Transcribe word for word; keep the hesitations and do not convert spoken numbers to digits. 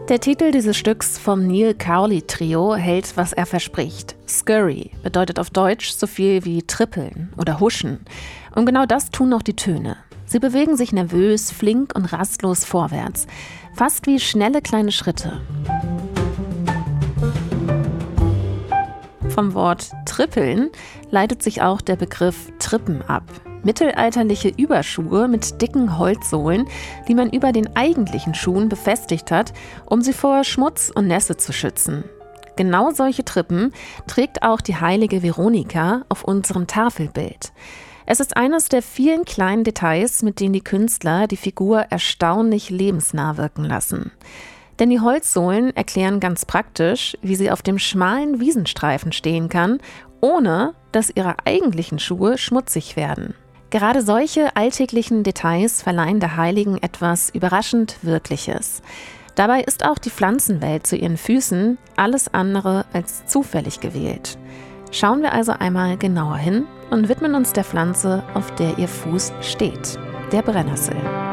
Der Titel dieses Stücks vom Neil Cowley Trio hält, was er verspricht. Scurry bedeutet auf Deutsch so viel wie trippeln oder huschen. Und genau das tun auch die Töne. Sie bewegen sich nervös, flink und rastlos vorwärts. Fast wie schnelle kleine Schritte. Vom Wort trippeln leitet sich auch der Begriff Trippen ab. Mittelalterliche Überschuhe mit dicken Holzsohlen, die man über den eigentlichen Schuhen befestigt hat, um sie vor Schmutz und Nässe zu schützen. Genau solche Trippen trägt auch die heilige Veronika auf unserem Tafelbild. Es ist eines der vielen kleinen Details, mit denen die Künstler die Figur erstaunlich lebensnah wirken lassen. Denn die Holzsohlen erklären ganz praktisch, wie sie auf dem schmalen Wiesenstreifen stehen kann, ohne dass ihre eigentlichen Schuhe schmutzig werden. Gerade solche alltäglichen Details verleihen der Heiligen etwas überraschend Wirkliches. Dabei ist auch die Pflanzenwelt zu ihren Füßen alles andere als zufällig gewählt. Schauen wir also einmal genauer hin und widmen uns der Pflanze, auf der ihr Fuß steht, der Brennnessel.